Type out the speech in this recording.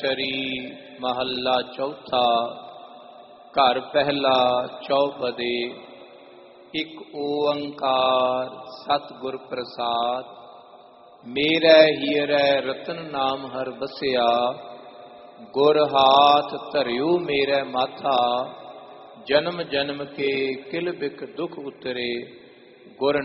ਸ਼ਰੀ ਮਹੱਲਾ ਚੌਥਾ। ਘਰ ਪਹਿਲਾ ਚੌਪਦੇ। ਇੱਕ ਓੰਕਾਰ ਸਤਿਗੁਰ ਪ੍ਰਸਾਦ। ਮੇਰੇ ਹੀਰੇ ਰਤਨ ਨਾਮ ਹਰ ਬਸਿਆ, ਗੁਰ ਹਾਥ ਧਰਿਓ ਮੇਰੇ ਮਾਥਾ। ਜਨਮ ਜਨਮ ਕੇ ਕਿਲ ਬਿਕ ਦੁਖ ਉਤਰੇ, ਗੁਰ